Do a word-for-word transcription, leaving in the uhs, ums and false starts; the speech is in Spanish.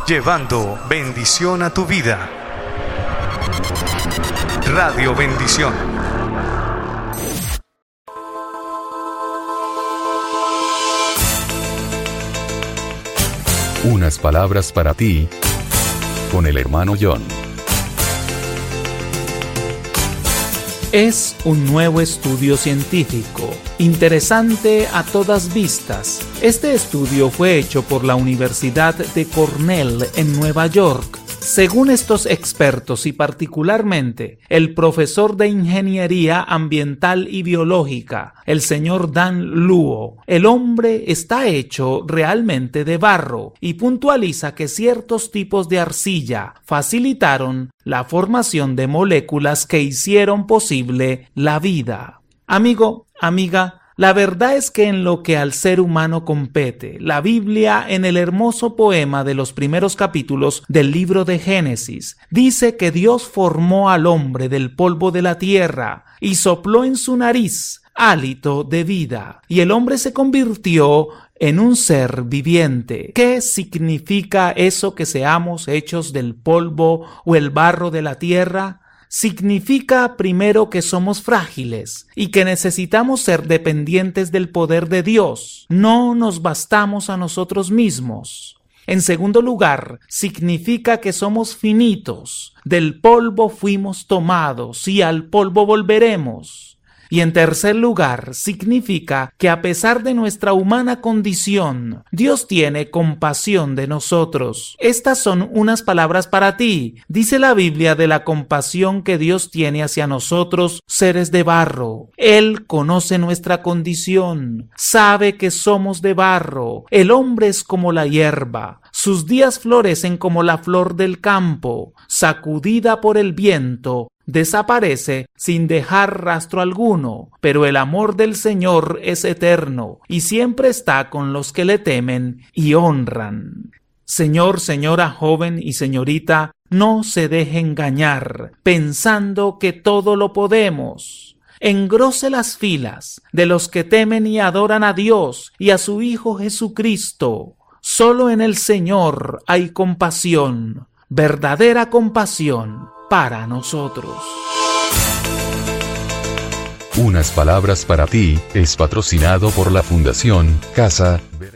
llevando bendición a tu vida. Radio Bendición. Unas palabras para ti, con el hermano John. Es un nuevo estudio científico, interesante a todas vistas. Este estudio fue hecho por la Universidad de Cornell en Nueva York. Según estos expertos y particularmente el profesor de Ingeniería Ambiental y Biológica, el señor Dan Luo, el hombre está hecho realmente de barro y puntualiza que ciertos tipos de arcilla facilitaron la formación de moléculas que hicieron posible la vida. Amigo, amiga, la verdad es que en lo que al ser humano compete, la Biblia, en el hermoso poema de los primeros capítulos del libro de Génesis, dice que Dios formó al hombre del polvo de la tierra y sopló en su nariz hálito de vida, y el hombre se convirtió en un ser viviente. ¿Qué significa eso que seamos hechos del polvo o el barro de la tierra? Significa primero que somos frágiles y que necesitamos ser dependientes del poder de Dios. No nos bastamos a nosotros mismos. En segundo lugar, significa que somos finitos. Del polvo fuimos tomados y al polvo volveremos. Y en tercer lugar, significa que a pesar de nuestra humana condición, Dios tiene compasión de nosotros. Estas son unas palabras para ti. Dice la Biblia de la compasión que Dios tiene hacia nosotros, seres de barro. Él conoce nuestra condición, sabe que somos de barro. El hombre es como la hierba. Sus días florecen como la flor del campo, sacudida por el viento. Desaparece sin dejar rastro alguno, pero el amor del Señor es eterno y siempre está con los que le temen y honran. Señor, señora joven y señorita, no se deje engañar pensando que todo lo podemos. Engrose las filas de los que temen y adoran a Dios y a su Hijo Jesucristo. Solo en el Señor hay compasión, verdadera compasión para nosotros. Unas palabras para ti es patrocinado por la Fundación Casa